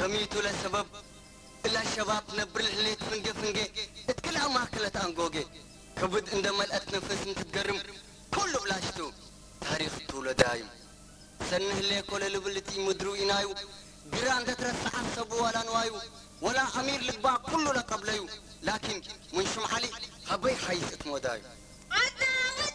كميتو لسبب إلا الشباب نبر الهليت فنجي اتكلها ماكلة أنجوجي كبد عندما لقت نفس تتقرم كله بلاشتو تاريخ طول دايم سنه لي كل لبلتي مدرو إنايو جيران تترسع السبو ولا نوايو ولا أمير لقبا كله لقبليو لكن من شمحلي هبي حيث اتمودايو